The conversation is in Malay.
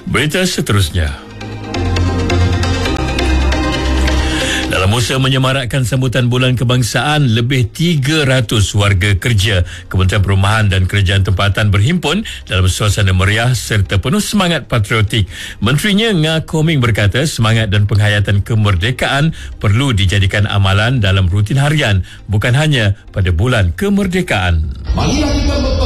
Berita seterusnya. Dalam usaha menyemarakkan sambutan Bulan Kebangsaan, lebih 300 warga kerja Kementerian Perumahan dan Kerajaan Tempatan berhimpun dalam suasana meriah serta penuh semangat patriotik. Menterinya Nga Koming berkata semangat dan penghayatan kemerdekaan perlu dijadikan amalan dalam rutin harian, bukan hanya pada bulan kemerdekaan. Marilah kita